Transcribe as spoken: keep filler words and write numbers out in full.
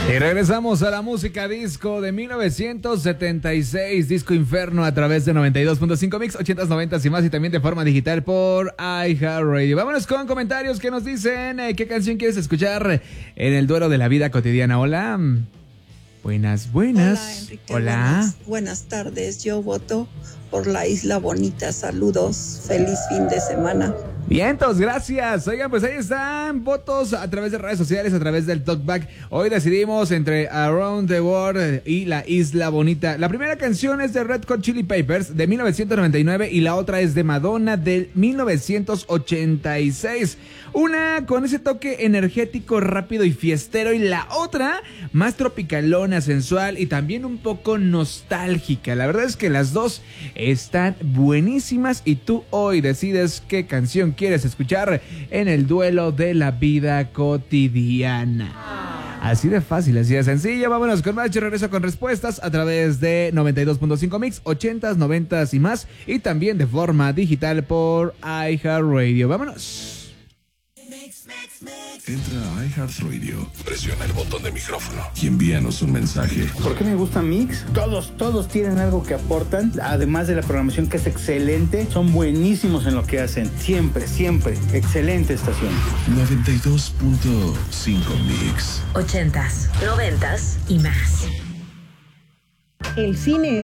Y regresamos a la música disco de mil novecientos setenta y seis, Disco Inferno a través de noventa y dos punto cinco Mix, ochentas, noventas y más, y también de forma digital por iHeartRadio. Vámonos con comentarios que nos dicen eh, qué canción quieres escuchar en el duelo de la vida cotidiana. Hola. Buenas, buenas. Hola, Enrique. Hola. Buenas, buenas tardes. Yo voto por la Isla Bonita. Saludos. Feliz fin de semana. Vientos, gracias. Oigan, pues ahí están votos a través de redes sociales, a través del Talkback. Hoy decidimos entre Around the World y La Isla Bonita. La primera canción es de Red Hot Chili Peppers de mil novecientos noventa y nueve y la otra es de Madonna del mil novecientos ochenta y seis. Una con ese toque energético, rápido y fiestero, y la otra más tropicalona, sensual y también un poco nostálgica. La verdad es que las dos están buenísimas y tú hoy decides qué canción quieres escuchar en el duelo de la vida cotidiana. Así de fácil, así de sencillo. Vámonos con más. Yo regreso con respuestas a través de noventa y dos punto cinco Mix, ochentas, noventas y más, y también de forma digital por iHeartRadio. Vámonos. Entra a iHeartRadio, presiona el botón de micrófono y envíanos un mensaje. ¿Por qué me gusta Mix? Todos, todos tienen algo que aportan, además de la programación que es excelente, son buenísimos en lo que hacen. Siempre, siempre. Excelente estación. noventa y dos punto cinco Mix. Ochentas, noventas y más. El cine